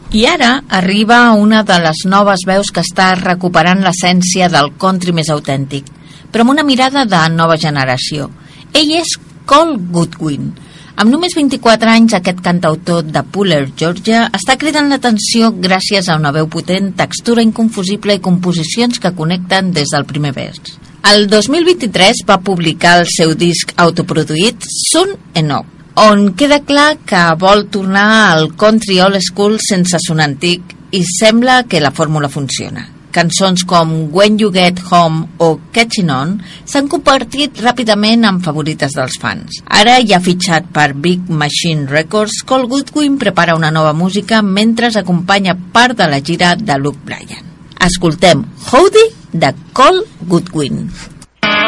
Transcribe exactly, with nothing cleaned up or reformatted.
I ara arriba una de les noves veus que està recuperant l'essència del country més autèntic, però amb una mirada de nova generació. Ell és Cole Goodwin. Amb només vint-i-quatre anys, aquest cantautor de Pooler, Georgia, està cridant l'atenció gràcies a una veu potent, textura inconfusible i composicions que connecten des del primer vers. El dos mil vint-i-tres va publicar el seu disc autoproduït Soon Enough, on queda clar que vol tornar al country old school sense son antic i sembla que la fórmula funciona. Cançons com When You Get Home o Catching On s'han convertit ràpidament en favorites dels fans. Ara ja fitxat per Big Machine Records, Cole Goodwin prepara una nova música mentre acompanya part de la gira de Luke Bryan. Escoltem Howdy de Cole Goodwin.